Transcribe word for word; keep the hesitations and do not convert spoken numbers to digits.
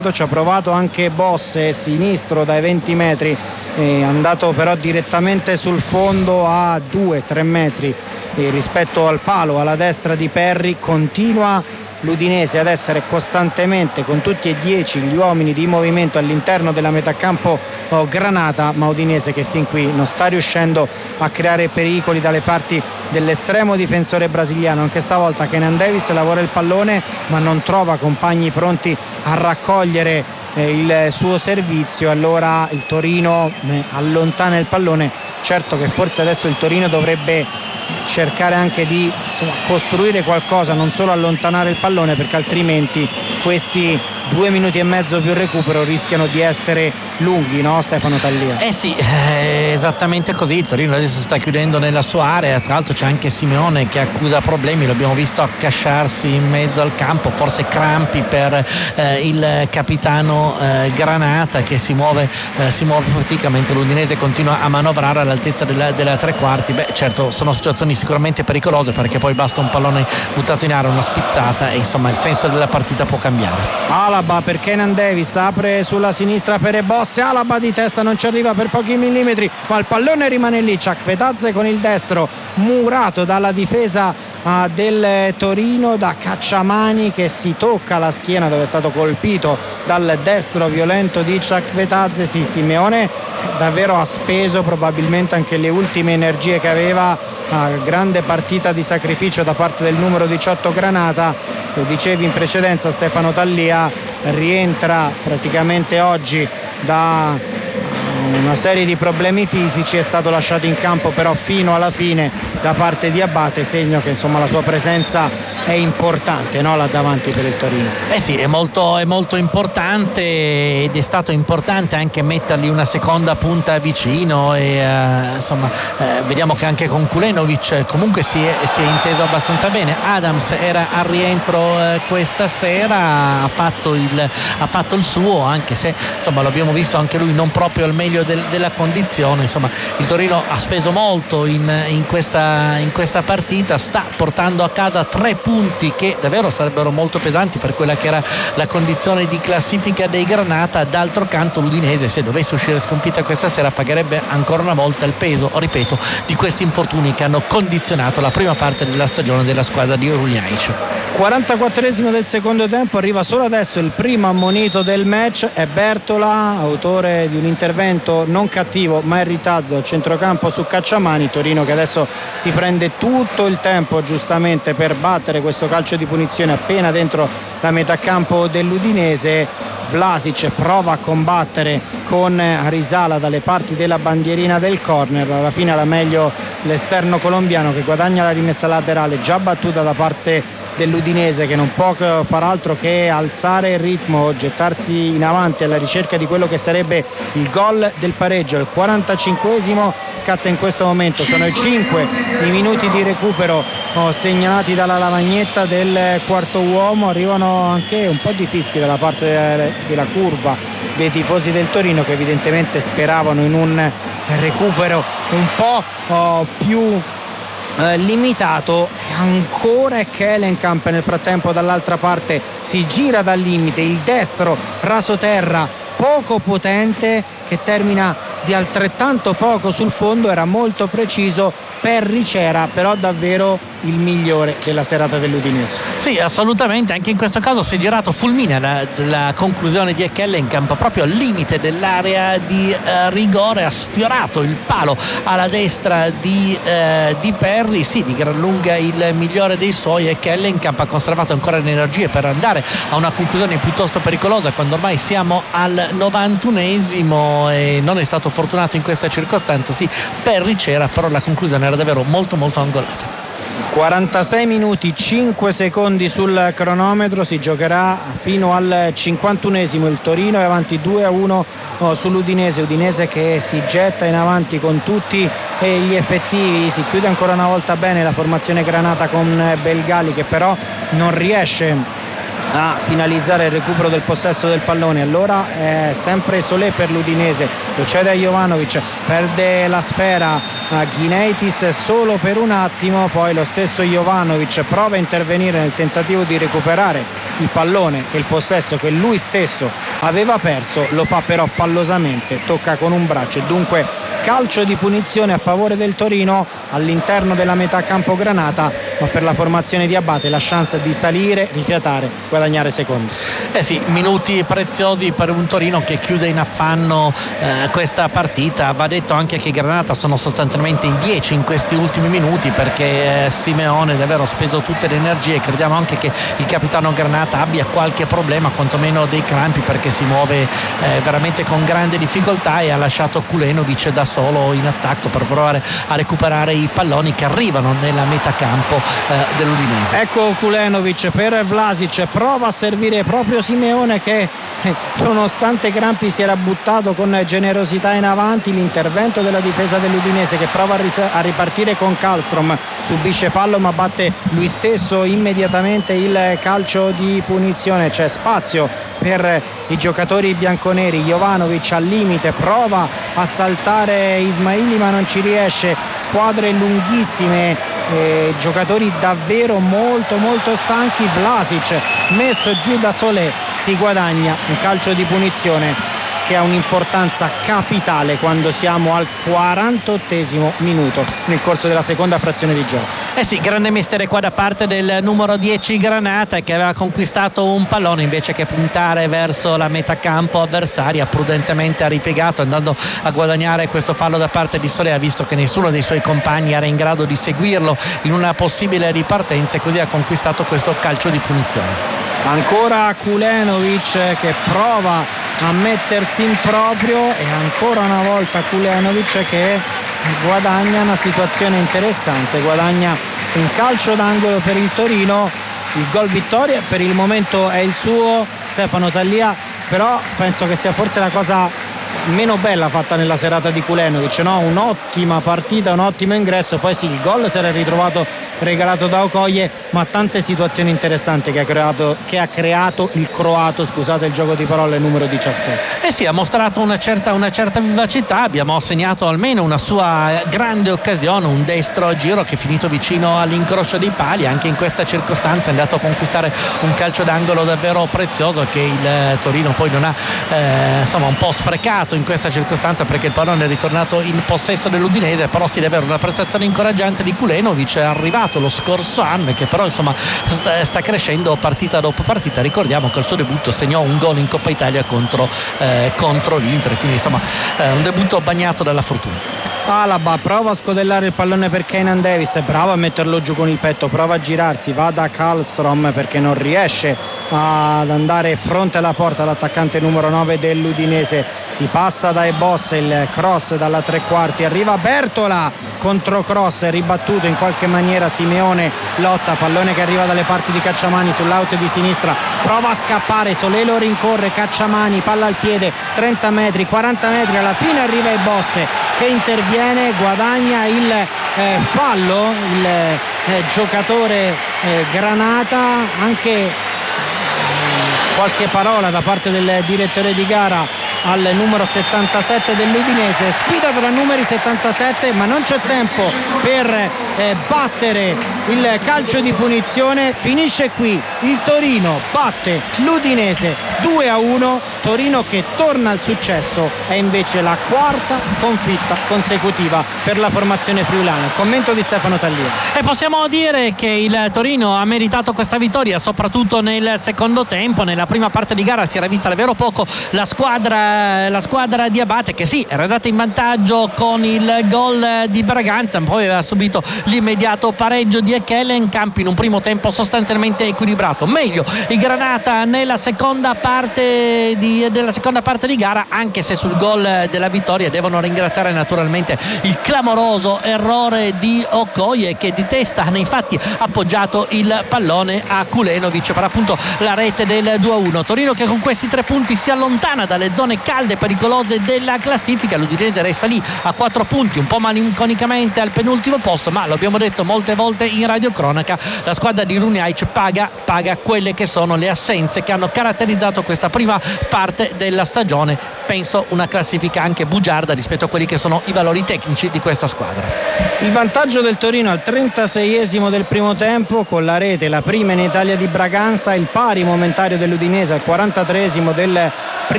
Ci ha provato anche Bosse, sinistro dai venti metri, è andato però direttamente sul fondo a due tre metri e rispetto al palo alla destra di Perri. Continua l'Udinese ad essere costantemente con tutti e dieci gli uomini di movimento all'interno della metacampo oh, granata, ma Udinese che fin qui non sta riuscendo a creare pericoli dalle parti dell'estremo difensore brasiliano. Anche stavolta Kenan Davis lavora il pallone ma non trova compagni pronti a raccogliere eh, il suo servizio, allora il Torino eh, allontana il pallone. Certo che forse adesso il Torino dovrebbe cercare anche di insomma, costruire qualcosa, non solo allontanare il pallone, perché altrimenti questi due minuti e mezzo più recupero rischiano di essere lunghi, no Stefano Tallia? Eh sì, è esattamente così. Il Torino adesso sta chiudendo nella sua area, tra l'altro c'è anche Simeone che accusa problemi, l'abbiamo visto accasciarsi in mezzo al campo, forse crampi per eh, il capitano eh, Granata che si muove, eh, si muove fatica, mentre l'Udinese continua a manovrare all'altezza della, della tre quarti. Beh certo, sono situazioni sicuramente pericolose, perché poi basta un pallone buttato in area, una spizzata e insomma il senso della partita può cambiare. Alaba per Kenan Davis, apre sulla sinistra per Bosse, Alaba di testa non ci arriva per pochi millimetri, ma il pallone rimane lì. Ciacvetazze con il destro murato dalla difesa uh, del Torino, da Cacciamani che si tocca la schiena dove è stato colpito dal destro violento di Ciacvetazze. Sì, Simeone davvero ha speso probabilmente anche le ultime energie che aveva. Uh, grande partita di sacrificio da parte del numero diciotto Granata, lo dicevi in precedenza Stefano Tallia, rientra praticamente oggi da una serie di problemi fisici, è stato lasciato in campo però fino alla fine da parte di Abate, segno che insomma la sua presenza è importante, no? Là davanti per il Torino. Eh sì, è molto, è molto importante, ed è stato importante anche mettergli una seconda punta vicino e eh, insomma eh, vediamo che anche con Kulenovic comunque si è, si è inteso abbastanza bene. Adams era al rientro eh, questa sera, ha fatto, il, ha fatto il suo, anche se insomma l'abbiamo visto anche lui non proprio al meglio del, della condizione. Insomma il Torino ha speso molto in, in, questa, in questa partita, sta portando a casa tre punti che davvero sarebbero molto pesanti per quella che era la condizione di classifica dei Granata. D'altro canto l'Udinese, se dovesse uscire sconfitta questa sera, pagherebbe ancora una volta il peso, ripeto, di questi infortuni che hanno condizionato la prima parte della stagione della squadra di Oruljajic. quarantaquattresimo del secondo tempo, arriva solo adesso il primo ammonito del match, è Bertola, autore di un intervento non cattivo ma irritato al centrocampo su Cacciamani. Torino che adesso si prende tutto il tempo giustamente per battere questo calcio di punizione appena dentro la metacampo dell'Udinese. Vlasic prova a combattere con Arisala dalle parti della bandierina del corner, alla fine alla meglio l'esterno colombiano che guadagna la rimessa laterale già battuta da parte dell'Udinese, che non può far altro che alzare il ritmo, gettarsi in avanti alla ricerca di quello che sarebbe il gol del pareggio. Il quarantacinquesimo scatta in questo momento, sono i cinque i minuti di recupero oh, segnalati dalla lavagnetta del quarto uomo. Arrivano anche un po' di fischi dalla parte della curva dei tifosi del Torino, che evidentemente speravano in un recupero un po' oh, più eh, limitato. Ancora Kellenkamp nel frattempo dall'altra parte si gira dal limite, il destro rasoterra poco potente che termina di altrettanto poco sul fondo, era molto preciso. Perri c'era però davvero il migliore della serata dell'Udinese. Sì, assolutamente, anche in questo caso si è girato fulmine la, la conclusione di Kellenkamp proprio al limite dell'area di eh, rigore, ha sfiorato il palo alla destra di, eh, di Perri, sì, di gran lunga il migliore dei suoi, e Kellenkamp ha conservato ancora le energie per andare a una conclusione piuttosto pericolosa quando ormai siamo al novantunesimo, e non è stato fortunato in questa circostanza. Sì, Perri c'era, però la conclusione era davvero molto molto angolata. quarantasei minuti cinque secondi sul cronometro, si giocherà fino al cinquantunesimo. Il Torino è avanti due a uno oh, sull'Udinese, Udinese che si getta in avanti con tutti eh, gli effettivi. Si chiude ancora una volta bene la formazione granata con Belgali, che però non riesce a finalizzare il recupero del possesso del pallone. Allora è sempre Solé per l'Udinese, lo cede a Jovanovic, perde la sfera a Gineitis solo per un attimo, poi lo stesso Jovanovic prova a intervenire nel tentativo di recuperare il pallone e il possesso che lui stesso aveva perso, lo fa però fallosamente, tocca con un braccio e dunque calcio di punizione a favore del Torino all'interno della metà campo granata, ma per la formazione di Abate la chance di salire, rifiatare, guadagnare secondi. Eh sì, minuti preziosi per un Torino che chiude in affanno eh, questa partita. Va detto anche che i Granata sono sostanzialmente in dieci in questi ultimi minuti, perché eh, Simeone davvero ha speso tutte le energie. Crediamo anche che il capitano Granata abbia qualche problema, quantomeno dei crampi, perché si muove eh, veramente con grande difficoltà e ha lasciato Kulenovic da solo in attacco per provare a recuperare i palloni che arrivano nella metà campo eh, dell'Udinese. Ecco Kulenovic per Vlasic, prova a servire proprio Simeone che eh, nonostante Crampi si era buttato con generosità in avanti. L'intervento della difesa dell'Udinese che prova a, ris- a ripartire con Kallström, subisce fallo ma batte lui stesso immediatamente il calcio di punizione. C'è spazio per i giocatori bianconeri, Jovanovic al limite, prova a saltare Ismaili ma non ci riesce, squadre lunghissime, eh, giocatori davvero molto molto stanchi. Vlasic messo giù da Solé, si guadagna un calcio di punizione che ha un'importanza capitale quando siamo al quarantottesimo minuto nel corso della seconda frazione di gioco. Eh sì, grande mestiere qua da parte del numero dieci Granata, che aveva conquistato un pallone, invece che puntare verso la metà campo avversaria prudentemente ha ripiegato, andando a guadagnare questo fallo da parte di Solé, ha visto che nessuno dei suoi compagni era in grado di seguirlo in una possibile ripartenza e così ha conquistato questo calcio di punizione. Ancora Kulenovic che prova a mettersi in proprio e ancora una volta Kulenovic che guadagna una situazione interessante, guadagna un calcio d'angolo per il Torino. Il gol vittoria per il momento è il suo, Stefano Tallia, però penso che sia forse la cosa meno bella fatta nella serata di Kulenovic, no? Un'ottima partita, un ottimo ingresso, poi sì, il gol si era ritrovato regalato da Okoye, ma tante situazioni interessanti che ha creato, che ha creato il croato, scusate il gioco di parole, numero diciassette. Eh sì, ha mostrato una certa, una certa vivacità, abbiamo segnato almeno una sua grande occasione, un destro a giro che è finito vicino all'incrocio dei pali. Anche in questa circostanza è andato a conquistare un calcio d'angolo davvero prezioso che il Torino poi non ha eh, insomma un po' sprecato in questa circostanza, perché il pallone è ritornato in possesso dell'Udinese. Però si deve avere una prestazione incoraggiante di Kulenovic, è arrivato lo scorso anno e che però insomma sta, sta crescendo partita dopo partita. Ricordiamo che al suo debutto segnò un gol in Coppa Italia contro, eh, contro l'Inter, quindi insomma eh, un debutto bagnato dalla fortuna. Alaba prova a scodellare il pallone per Keinan Davis, è bravo a metterlo giù con il petto, prova a girarsi, va da Kallström perché non riesce ad andare fronte alla porta l'attaccante numero nove dell'Udinese. Si passa dai boss, il cross dalla tre quarti, arriva Bertola, contro cross ribattuto in qualche maniera, Simeone lotta, pallone che arriva dalle parti di Cacciamani sull'out di sinistra, prova a scappare, Solé lo rincorre, Cacciamani palla al piede, trenta metri, quaranta metri, alla fine arriva il boss che interviene, guadagna il eh, fallo il eh, giocatore eh, Granata. Anche eh, qualche parola da parte del direttore di gara al numero settantasette dell'Udinese, sfida tra numeri settantasette, ma non c'è tempo per eh, battere il calcio di punizione. Finisce qui, il Torino batte l'Udinese due a uno, Torino che torna al successo, è invece la quarta sconfitta consecutiva per la formazione friulana. Il commento di Stefano Tallia. E possiamo dire che il Torino ha meritato questa vittoria soprattutto nel secondo tempo. Nella prima parte di gara si era vista davvero poco la squadra la squadra di Abate, che sì, era andata in vantaggio con il gol di Braganza, poi aveva subito l'immediato pareggio di Ekelenkamp in un primo tempo sostanzialmente equilibrato. Meglio i Granata nella seconda parte di, della seconda parte di gara, anche se sul gol della vittoria devono ringraziare naturalmente il clamoroso errore di Okoye, che di testa ha infatti appoggiato il pallone a Kulenovic per appunto la rete del due a uno. Torino che con questi tre punti si allontana dalle zone calde e pericolose della classifica. L'Udinese resta lì a quattro punti, un po' malinconicamente al penultimo posto, ma lo abbiamo detto molte volte in radiocronaca, la squadra di Runjaic paga, paga quelle che sono le assenze che hanno caratterizzato questa prima parte della stagione. Penso una classifica anche bugiarda rispetto a quelli che sono i valori tecnici di questa squadra. Il vantaggio del Torino al trentaseiesimo del primo tempo con la rete, la prima in Italia di Braganza, il pari momentario dell'Udinese al quarantatreesimo del